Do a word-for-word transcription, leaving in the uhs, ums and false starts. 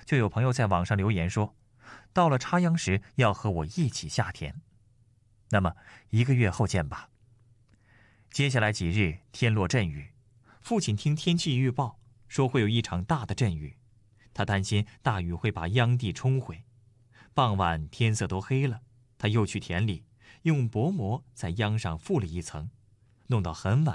就有朋友在网上留言说，到了插秧时要和我一起下田。那么一个月后见吧。接下来几日天落阵雨，父亲听天气预报说会有一场大的阵雨，他担心大雨会把秧地冲毁。傍晚天色都黑了，他又去田里用薄膜在秧上覆了一层，弄到很晚